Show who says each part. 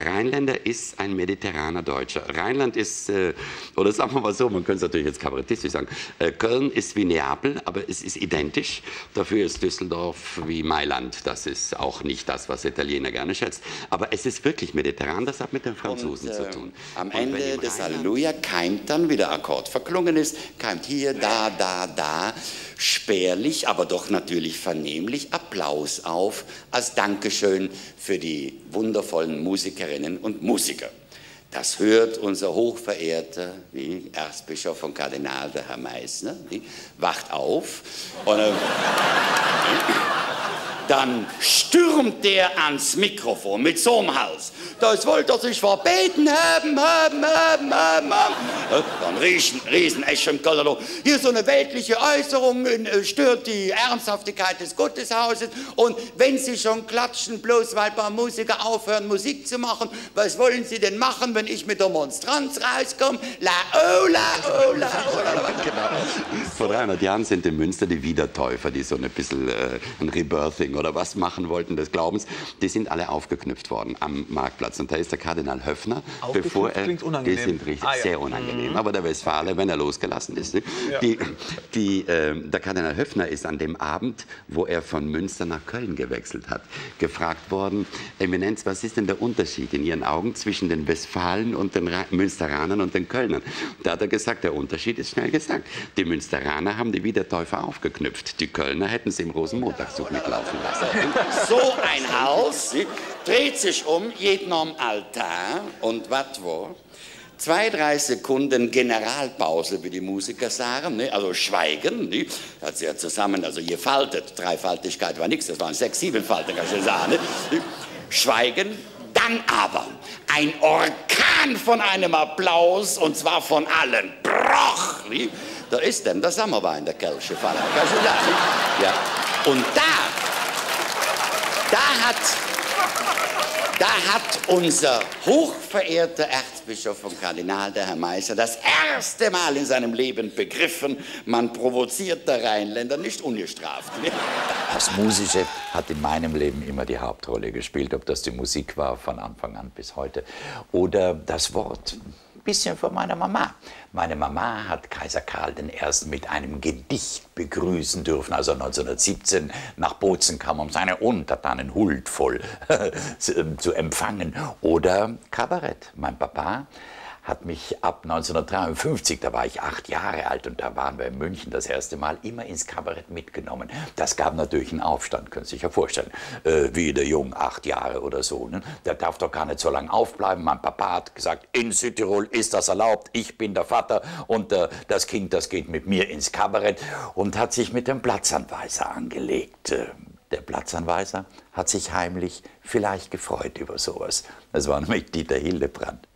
Speaker 1: Rheinländer ist ein mediterraner Deutscher. Rheinland ist, oder sagen wir mal so, man könnte es natürlich jetzt kabarettistisch sagen, Köln ist wie Neapel, aber es ist identisch. Dafür ist Düsseldorf wie Mailand. Das ist auch nicht das, was Italiener gerne schätzt. Aber es ist wirklich mediterran, das hat mit den Franzosen zu tun.
Speaker 2: Am Ende des Halleluja keimt dann, wie der Akkord verklungen ist, keimt hier, da, spärlich, aber doch natürlich vernehmlich Applaus auf, als Dankeschön für die wundervollen Musikerinnen und Musiker. Das hört unser hochverehrter Erzbischof und Kardinal, der Herr Meissner, wacht auf und dann stürmt der ans Mikrofon mit so einem Hals. Das wollte er sich verbeten haben. Dann riesen Echo im Kölner. Hier so eine weltliche Äußerung stört die Ernsthaftigkeit des Gotteshauses. Und wenn Sie schon klatschen, bloß weil ein paar Musiker aufhören, Musik zu machen, was wollen Sie denn machen, wenn ich mit der Monstranz rauskomme?
Speaker 1: Genau. Vor 300 Jahren sind in Münster die Wiedertäufer, die so ein bisschen ein Rebirthing oder was machen wollten des Glaubens, die sind alle aufgeknüpft worden am Marktplatz. Und da ist der Kardinal Höffner, bevor er...
Speaker 3: Klingt unangenehm.
Speaker 1: Die sind richtig, sehr unangenehm. Aber der Westfale, wenn er losgelassen ist. Ne? Ja. Der Kardinal Höffner ist an dem Abend, wo er von Münster nach Köln gewechselt hat, gefragt worden, Eminenz, was ist denn der Unterschied in Ihren Augen zwischen den Westfalen und den Münsteranern und den Kölnern? Da hat er gesagt, der Unterschied ist schnell gesagt. Die Münsteraner haben die Wiedertäufer aufgeknüpft. Die Kölner hätten sie im Rosenmontagszug mitlaufen lassen.
Speaker 2: So ein Haus dreht sich um, jeden am Altar und wat wo? 2-3 Sekunden Generalpause, wie die Musiker sagen, ne? Also Schweigen, ne? Hat sie ja zusammen, also gefaltet, Dreifaltigkeit war nichts, das waren 6, 7 Falten, kann ich sagen. Ne? Schweigen, dann aber ein Orkan von einem Applaus, und zwar von allen. Broch! Ne? Da ist denn der Sommerwein der Kirche fallen, kann ich sagen. Ne? Ja. Und da hat unser hochverehrter Erzbischof und Kardinal, der Herr Meissner, das erste Mal in seinem Leben begriffen, man provoziert der Rheinländer nicht ungestraft.
Speaker 4: Das Musische hat in meinem Leben immer die Hauptrolle gespielt, ob das die Musik war von Anfang an bis heute oder das Wort. Ein bisschen von meiner Mama. Meine Mama hat Kaiser Karl I. mit einem Gedicht begrüßen dürfen, als er 1917 nach Bozen kam, um seine Untertanen huldvoll zu empfangen. Oder Kabarett. Mein Papa hat mich ab 1953, da war ich 8 Jahre alt und da waren wir in München das erste Mal, immer ins Kabarett mitgenommen. Das gab natürlich einen Aufstand, können Sie sich ja vorstellen. Wie der Jung, 8 Jahre oder so. Ne? Der darf doch gar nicht so lange aufbleiben. Mein Papa hat gesagt, in Südtirol ist das erlaubt, ich bin der Vater und das Kind, das geht mit mir ins Kabarett und hat sich mit dem Platzanweiser angelegt. Der Platzanweiser hat sich heimlich vielleicht gefreut über sowas. Das war nämlich Dieter Hildebrand.